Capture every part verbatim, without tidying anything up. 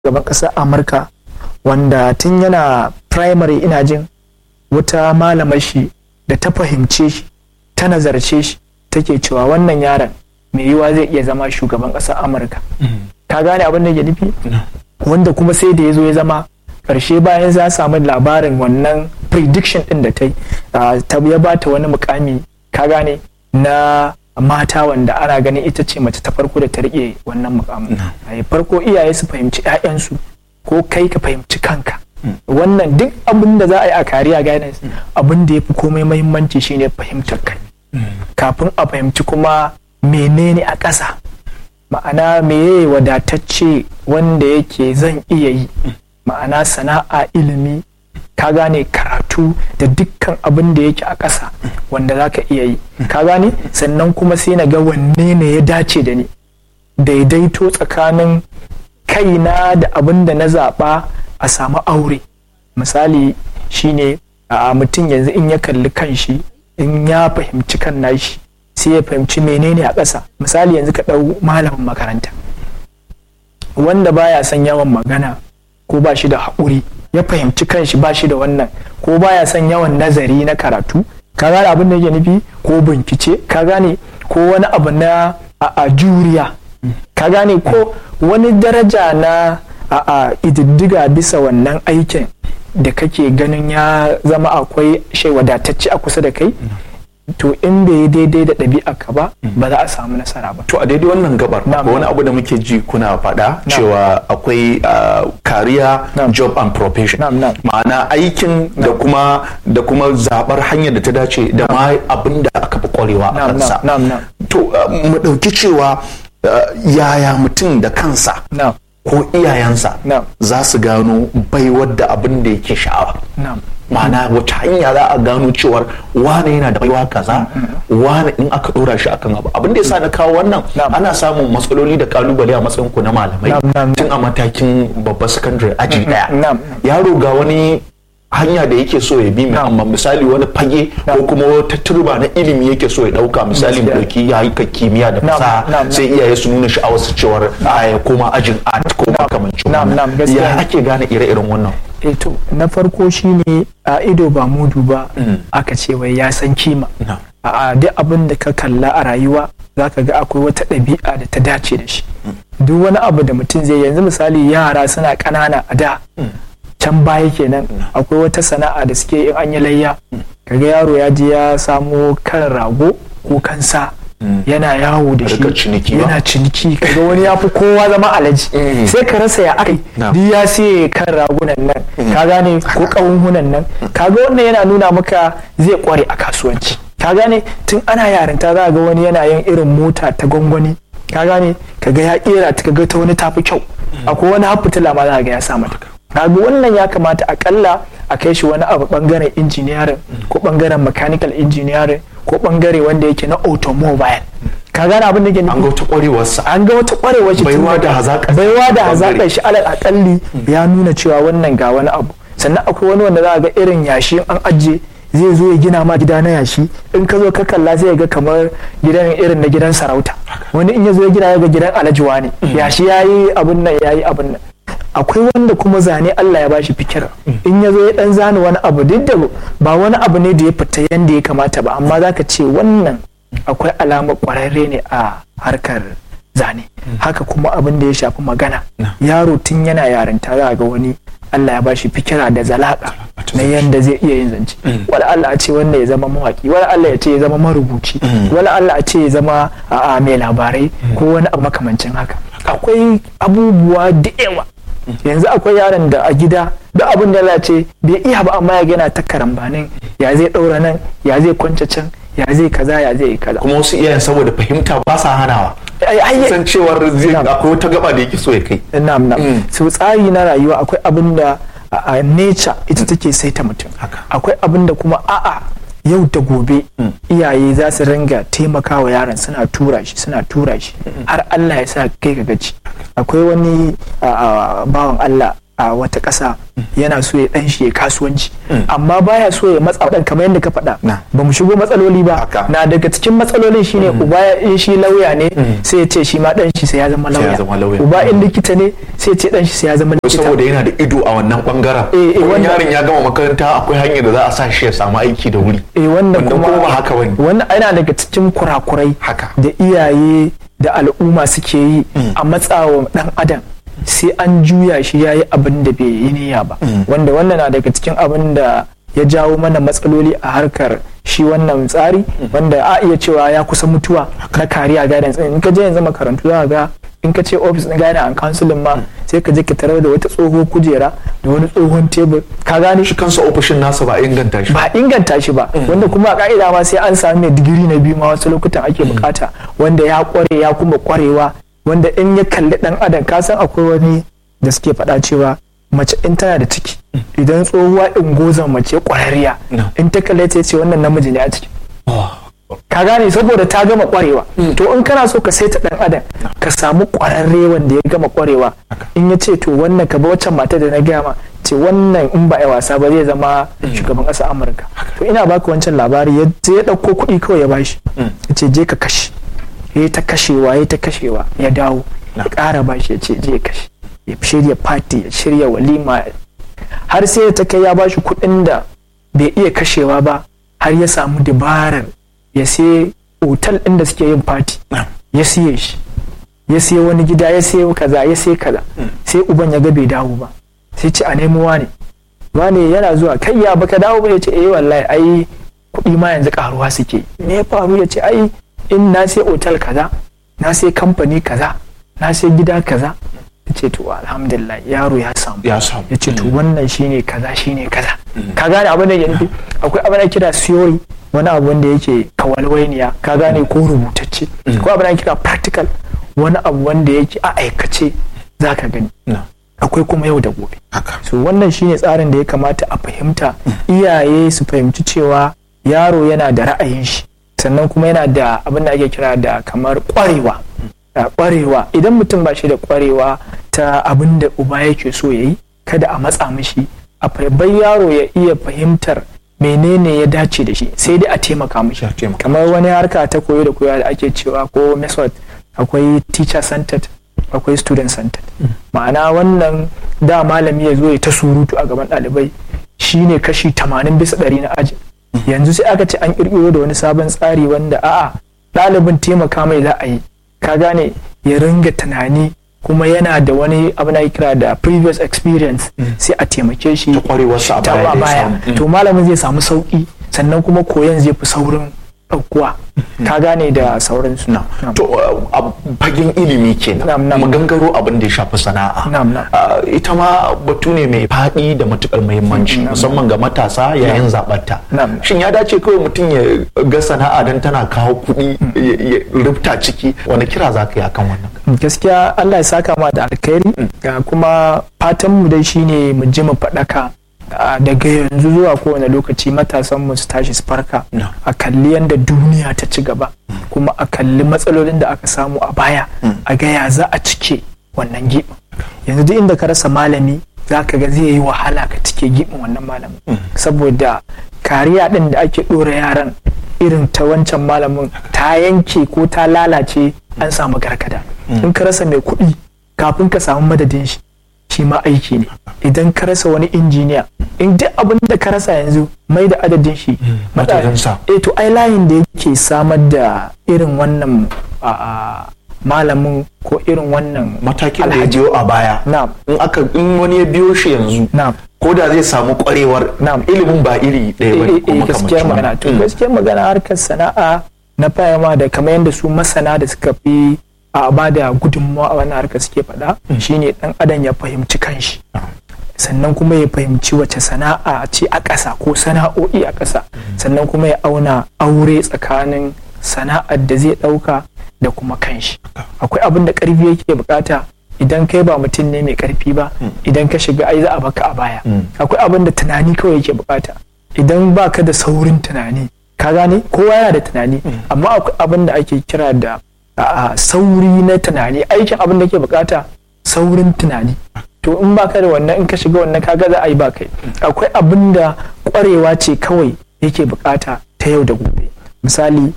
gaban ƙasar Amurka wanda tun yana primary ina jin wata malamar shi da ta fahimce shi ta nazarce shi take cewa wannan yaron mai yiwa zai iya zama shugaban ƙasar Amurka. Ka gane abin da ke nufi? Wanda kuma sai da ya zo ya zama ƙarshe bayan za samu labarin wannan prediction ɗin da ta yi ta ya bata wani mukami ka gane na mata wanda ana ganin ita ce mace ta farko da ta riƙe wannan mukamin. Farko iyaye su fahimci 'ya'yansu ko kai ka fahimci kanka. Wannan duk abin da za a yi a kariya guidance abin da ya fi komai mahimmanci shine fahimtar kai kafin a fahimci kuma menene a ƙasa, ma'ana meye wadatacce wanda yake zan iya yi, ma'ana sana'a, ilimi, ka gane, karatu da dukkan abin da yake a ƙasa wanda za ka iya yi, ka gane. Sannan kuma sai na ga wanne ne ya dace da ni, daidaito tsakanin kaina da abin da na zaɓa a samu aure. Misali shine a mutum yanzu in ya kalli kanshi, in ya fahimci kan nashi sai ya fahimci menene a ƙasa. Misali yanzu ka ɗau malamin makaranta wanda baya son yawan magana ko ba shi da haƙuri, ya fahimci kanshi ba shi da wannan, ko baya son yawan nazari na karatu, ka gane abin da yake nufi, ko bincike, ka gane, ko wani abu na a juriya, ka gane, ko wani daraja na a ididdiga bisa wannan aikin da kake ganin ya zama akwai shai wadatacce a kusa da kai, to in bai yi daidai da ɗabi'a ka ba ba za a samu nasara ba. To a daidai wannan gabar akwai wani abu da muke ji kuna faɗa cewa akwai career, job and profession, ma'ana aikin da kuma da kuma zabar hanyar da ta dace da ma abin da aka fi kwarewa a kansa. To mu ɗauki cewa yaya mutum da kansa ko iyayensa za su gano baiwar da abin da yake sha'awa, ma'ana wata hanya za a gano cewar wane yana da baiwa kaza, wane in aka dora shi akan abu. Abin da yasa na kawo wannan, ana samun matsaloli da kalubale a matsayin ku na malamai tun a matakin babban sakandare aji daya. Yaro ga wani hanya da yake so ya bi mai, amma misali wani fage ko kuma wata turba na ilimi yake so ya dauka, misali mu dauki ya yi kimiyya da fasaha, sai iyaye su nuna sha'awar su cewar ya koma ajin art ko makamancin wannan. Ya ake gane ire-iren wannan? Eh to na farko shine a ido ba mudu ba, aka ce wai ya san kima. A duk abin da ka kalla a rayuwa zaka ga akwai wata ɗabi'a da ta dace da shi. Duk wani abu da mutum zai, yanzu misali yara suna ƙanana a da can baya kenan, akwai wata sana'a da suke in an yi layya, kaga yaro ya je ya samo kan rago ko kansa yana yawo da shi yana ciniki, kaga wani ya fi kowa zama alaji, sai ka rasa ya akai duk ya sai kan ragunan nan, ka gane, ko ƙahunhunan nan, kaga wannan yana nuna maka zai kware a kasuwanci, ka gane. Tun ana yarinta za ga wani yana yin irin mota ta gwangwani, ka gane, kaga ya kera ta, kaga ta wani tafi kyau, akwai wani hafutula ma za ga ya sa mata. kaga wannan ya kamata akalla a kai shi wani abu bangaren engineering ko bangaren mechanical engineering ko bangare wanda yake na automobile. ka gane abin da ke an ga wata kwarewarsa an ga wata kwarewar shi, baiwa da hazaka baiwa da hazaka shi alal akalli ya nuna cewa wannan ga wani abu. Sannan akwai wani wanda za ga irin yashi an ajiye zai zo ya gina ma gida na yashi, in ka zo ka kalla sai ga kamar gidan irin na gidan sarauta, wani in ya zo ya gina ya ga gidan alajuwa ne, yashi yayi abun nan yayi abun nan. Akwai wanda kuma zane Allah ya bashi fikira, in ya zo ya dan zana wani abu duk da ba wani abu ne da ya fita yanda ya kamata ba, amma zaka ce wannan akwai alamar kwararre ne a harkar zane. Haka kuma abin da ya shafi magana, yaro tun yana yarinta za ga wani Allah ya bashi fikira da zalaka na yanda zai iya yin zance. Wala Allah a ce wanda ya zama mawaki, wala Allah ya ce ya zama marubuci, wala Allah a ce ya zama a mai labarai ko wani abu makamancin haka. Akwai abubuwa da yawa. Yanzu akwai yaron da a gida da abin da Allah ce bai iya ba, amma ya gina ta karambanin ya zai daura nan, ya zai kwance can, ya zai kaza, ya zai kaza. Kuma wasu iyayen saboda fahimta ba sa hanawa, san cewar zai akwai wata gaba da yake so ya kai. Na'am na'am. So tsari na rayuwa akwai abin da a nature ita take saita mutum, akwai abin da kuma a'a yau da gobe iyaye za su ringa taimakawa yaron, suna tura shi suna tura shi har Allah ya sa kai ka gaci. Akwai wani bawan Allah a wata ƙasa yana so ya dan shi ya kasuwanci amma baya so ya matsa dan kamar yadda ka faɗa ba mu shigo matsaloli ba na daga cikin matsalolin shine uba in shi lauya ne sai ya ce shi ma dan shi sai ya zama lauya uba in likita ne sai ya ce dan shi sai ya zama likita saboda yana da ido a wannan bangaren wannan yaron ya gama makaranta akwai hanyar da za a sa shi ya samu aiki da wuri eh wannan kuma ba haka bane wannan yana daga cikin kurakurai da iyaye da al'umma suke yi a matsawa dan adam sai an juya shi ya yi abin da bai yi niyya ba wanda wannan na daga cikin abin da ya jawo mana matsaloli a harkar shi wannan tsari wanda a iya cewa ya kusa mutuwa na kariya guidance in ka je yanzu makarantu za ga in ka ce office din guidance and counseling ma sai ka je ka tarar da wata tsohon kujera da wani tsohon tebur ka gane shi kansa ofishin nasa ba inganta shi ba inganta shi ba wanda kuma a ka'ida ma sai an sami mai digiri na biyu ma wasu lokutan ake bukata wanda ya kware ya kuma kwarewa wanda in ya kalli dan adam ka san akwai wani da suke faɗa cewa mace in tana da ciki idan tsohuwa in gozan mace kwararriya in ta kalle ta ce wannan namiji ne a ciki ka gane saboda ta gama kwarewa to in kana so ka saita dan adam ka samu kwararre wanda ya gama kwarewa in ya ce to wannan ka ba waccan mata da na gaya ma ce wannan in ba ya wasa ba zai zama shugaban ƙasar Amurka to ina baka wancan labari ya ya dauko kuɗi kawai ya bashi ya ce je ka kashe ya ta kashewa ya ta kashewa ya dawo ya ƙara bashi ya ce je kashe ya shirya party ya shirya walima har sai ta kai ya bashi kuɗin da bai iya kashewa ba har ya samu dabarar ya sai otal ɗin da suke yin party ya siye shi ya siye wani gida ya siye kaza ya siye kaza sai uban ya ga bai dawo ba sai ce a nemo wane wane yana zuwa kai ya baka dawo ba ya ce eh wallahi ai kuɗi ma yanzu karuwa suke me ya faru ya ce ai in na sai otal kaza na sai kamfani kaza na sai gida kaza ya ce to alhamdulillah yaro ya samu ya samu ya ce to wannan shine kaza shine kaza ka gane abin da ya nufi akwai abin da kira theory wani abu wanda yake kawalwainiya ka gane ko rubutacce ko abin da kira practical wani abu wanda yake a aikace zaka gani akwai kuma yau da gobe so wannan shine tsarin da ya kamata a fahimta iyaye su fahimci cewa yaro yana da ra'ayin shi sannan kuma yana da abin da ake kira da kamar kwarewa kwarewa idan mutum ba shi da kwarewa ta abin da uba yake so yayi kada a matsa mishi a bai yaro ya iya fahimtar menene ya dace da shi sai dai a taimaka mishi kamar wani harka ta koyo da koya da ake cewa ko method akwai teacher centered akwai student centered ma'ana wannan da malami ya zo ya ta surutu a gaban ɗalibai shine kashi tamanin bisa ɗari na aji yanzu sai aka ce an kirkiro da wani sabon tsari wanda a'a ɗalibin taimaka mai za a yi ka gane ya ringa tunani kuma yana da wani abu na kira da previous experience sai a taimake shi ta baya to malamin zai samu sauki sannan kuma koyon zai fi saurin ɗaukuwa ka gane da sauransu to fagen ilimi kenan mu gangaro abin da ya shafi sana'a ita ma batu ne mai faɗi da matukar muhimmanci musamman ga matasa yayin zaɓarta shin ya dace kawai mutum ya ga sana'a don tana kawo kuɗi ya rubta ciki wani kira za ka yi akan wannan gaskiya Allah ya saka ma da alkhairi kuma fatan mu dai shine mu ji mu faɗaka daga yanzu zuwa kowane lokaci matasan mu su tashi su farka a kalli yadda duniya ta ci gaba kuma a kalli matsalolin da aka samu a baya a ga ya za a cike wannan gibin yanzu duk inda ka rasa malami za ka ga zai yi wahala ka cike gibin wannan malamin saboda kariya din da ake ɗora yaran irin ta wancan malamin ta yanke ko ta lalace an samu gargada in ka rasa mai kuɗi kafin ka samu madadin shi shi ma aiki ne idan ka rasa wani injiniya in duk abin da ka rasa yanzu mai da adadin shi madadinsa eh to ai layin da yake samar da irin wannan malamin ko irin wannan matakin da ya biyo a baya in aka in wani ya biyo shi yanzu ko da zai samu kwarewar ilimin ba iri ɗaya ba kuma gaskiyar magana to gaskiyar magana harkar sana'a na fahimta da kamar yadda su masana da suka fi a ba da gudunmawa a wannan harkar suke faɗa shine dan adam ya fahimci kanshi sannan kuma ya fahimci wace sana'a ce a ƙasa ko sana'o'i a ƙasa sannan kuma ya auna aure tsakanin sana'ar da zai ɗauka da kuma kanshi akwai abin da ƙarfi yake bukata idan kai ba mutum ne mai ƙarfi ba idan ka shiga ai za a baka a baya akwai abin da tunani kawai yake bukata idan baka da saurin tunani ka gane kowa yana da tunani amma akwai abin da ake kira da a sauri na tunani aikin abin da ke bukata saurin tunani to in baka da wannan in ka shiga wannan kaga za a yi ba kai. Akwai abin da kwarewa ce kawai yake bukata ta yau da gobe. Misali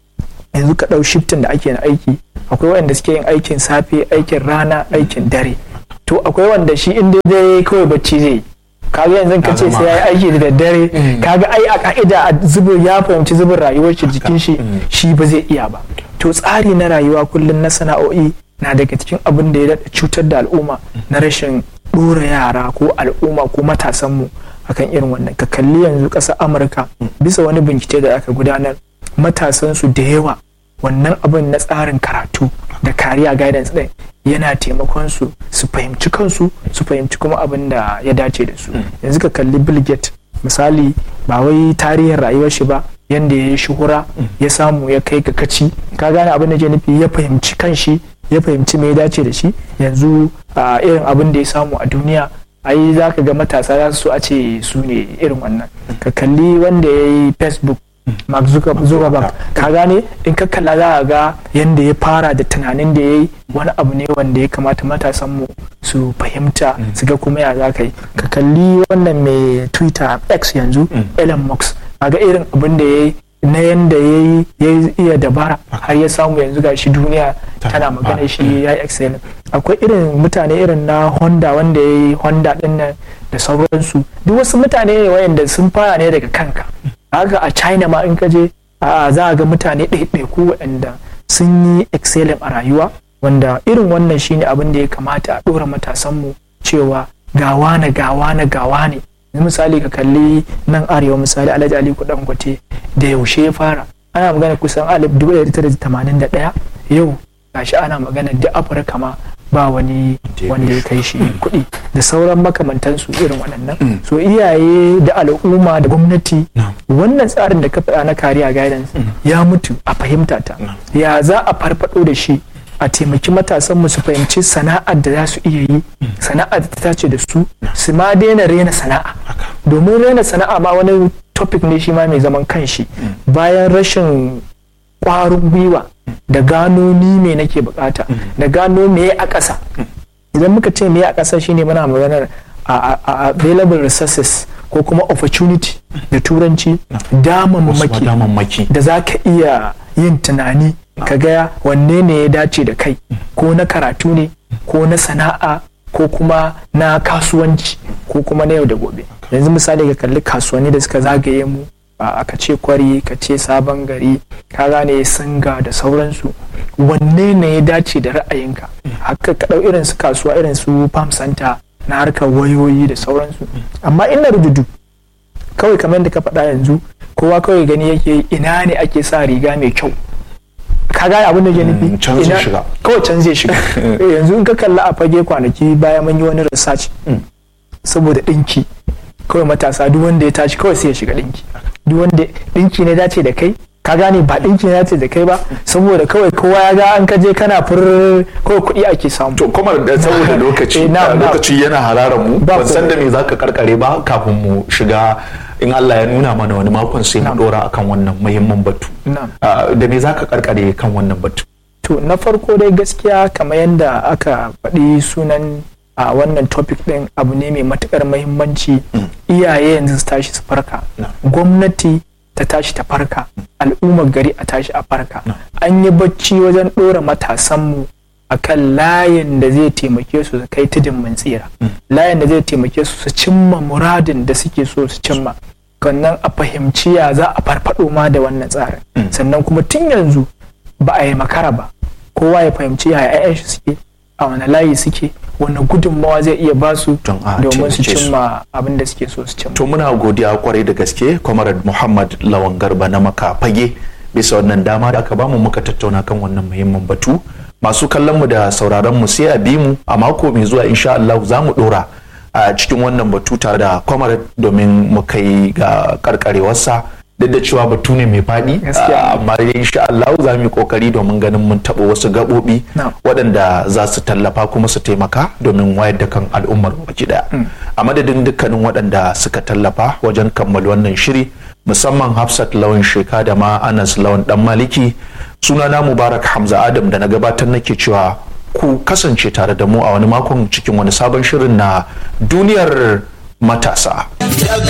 yanzu ka ɗau shiftin da ake na aiki, akwai wanda suke yin aikin safe, aikin rana, aikin dare. To akwai wanda shi inda dai kawai bacci zai, kaga yanzu ka ce sai ya yi aiki da daddare, kaga ai a ka'ida a zubin ya fahimci zubin rayuwar shi jikin shi shi ba zai iya ba. To tsari na rayuwa kullum na sana'o'i na daga cikin abin da ya daɗa cutar da al'umma na rashin ɗora yara ko al'umma ko matasanmu akan irin wannan. Ka kalli yanzu ƙasar Amurka bisa wani bincike da aka gudanar, matasansu da yawa wannan abin na tsarin karatu da kariya guidance ɗin yana taimakon su su fahimci kansu, su fahimci kuma abin da ya dace da su. Yanzu ka kalli Bill Gates misali, ba wai tarihin rayuwar shi ba, yanda ya yi shuhura ya samu ya kai ga kaci, ka gane abin da ke nufi, ya fahimci kanshi, ya fahimci me ya dace da shi. Yanzu a irin abin da ya samu a duniya, ai za ka ga matasa za su a ce su ne irin wannan. Ka kalli wanda ya yi Facebook, Mark Zuckerberg, ka gane in ka kalla za a ga yanda ya fara da tunanin da ya yi wani abu ne wanda ya kamata matasanmu su fahimta su ga kuma ya za ka yi. Ka kalli wannan mai Twitter X yanzu, Elon Musk, a ga irin abin da ya yi na yanda ya yi iya dabara har ya samu yanzu ga shi duniya tana magana shi ya yi excellent. Akwai irin mutane irin na Honda wanda ya yi Honda din nan da sauransu, duk wasu mutane ne wayanda sun fara ne daga kanka. Haka a China ma in ka je za a ga mutane ɗaiɗaiku waɗanda sun yi excellent a rayuwa, wanda irin wannan shine abin da ya kamata a ɗora matasanmu cewa gawa na gawa na gawa ne. Misali ka kalli nan arewa, misali Alhaji Aliko Dangote da yaushe ya fara, ana magana kusan alif dubu ɗaya da tara da tamanin da ɗaya, yau gashi ana magana da Afirka ma ba wani wanda ya kai shi kuɗi da sauran makamantansu irin waɗannan. So iyaye da al'umma da gwamnati, wannan tsarin da ka faɗa na kariya guidance ya mutu a fahimta ta. Ya za a farfado da shi a taimaki matasanmu su fahimci sana'ar da za su iya yi, sana'ar da ta dace da su, su ma daina rena sana'a. Domin rena sana'a ma wani topic ne shi ma mai zaman kanshi. Bayan rashin ƙwarin gwiwa da gano ni me nake bukata, da gano me a ƙasa. Idan muka ce me a ƙasa shine muna maganar a available resources ko kuma opportunity da turanci, damammaki da za ka iya yin tunani ka ga wanne ne ya dace da kai, ko na karatu ne, ko na sana'a, ko kuma na kasuwanci, ko kuma na yau da gobe. Yanzu misali ka kalli kasuwanni da suka zagaye mu, aka ce Kwari, ka ce Sabon Gari, ka gane Singa da sauransu, wanne ne ya dace da ra'ayinka. Haka ka ɗau irin su kasuwa irin su Farm Center na harkar wayoyi da sauransu. Amma ina rududu kawai kamar yadda ka faɗa yanzu, kowa kawai gani yake ina ne ake sa riga mai kyau, ka gane abin da ke nufi, kawai can zai shiga. Yanzu in ka kalla a fage kwanaki bayan mun yi wani research saboda ɗinki, kawai matasa duk wanda ya tashi kawai sai ya shiga ɗinki. Duk wanda ɗinki ne dace da kai, ka gane ba ɗinki ne dace da kai ba, saboda kawai kowa ya ga an kaje kana fur kawai kuɗi ake samu. To kuma da saboda lokaci lokaci yana hararar mu, ban san da me zaka karkare ba kafin mu shiga, in Allah ya nuna mana wani makon sai mu dora akan wannan muhimmin batu. Da me zaka karkare kan wannan batu? To na farko dai gaskiya kamar yadda aka faɗi sunan a wannan topic din, abu ne mai matukar muhimmanci. Iyaye yanzu su tashi su farka, gwamnati ta tashi ta farka, al'ummar gari a tashi a farka. An yi bacci wajen ɗora matasanmu a kan layin da zai taimake su su kai tudun mun tsira, layin da zai taimake su su cimma muradin da suke so su cimma. Sannan a fahimci ya za a farfado ma da wannan tsarin, sannan kuma tun yanzu ba a yi makara ba, kowa ya fahimci ya 'ya'yan shi suke, a wani layi suke, wani gudunmawa zai iya ba su domin su cimma abin da suke so su cimma. To muna godiya kwarai da gaske Comrade Muhammad Lawan Garba na Maka Fage bisa wannan dama da aka bamu muka tattauna kan wannan muhimmin batu. Masu kallon mu da sauraron mu sai a bi mu a mako mai zuwa insha Allah za mu dora a cikin wannan batu tare da Comrade domin mu kai ga karkarewarsa. Duk da cewa batu ne mai faɗi, amma dai insha Allah za mu yi kokari domin ganin mun taɓa wasu gaɓoɓi waɗanda za su tallafa kuma su taimaka domin wayar da kan al'ummar baki ɗaya. A madadin dukkanin waɗanda suka tallafa wajen kammala wannan shiri, musamman Hafsat Lawan Sheka da ma Anas Lawan Dan Maliki, sunana Mubarak Hamza Adam da na gabatar nake cewa ku kasance tare da mu a wani makon cikin wani sabon shirin na duniyar matasa.